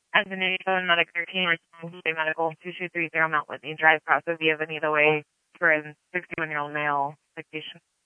As an 87 Medic 13, responding to State Medical 2230 Mount Whitney Drive, Cross Via Bonita Way for a 61-year-old male dictation.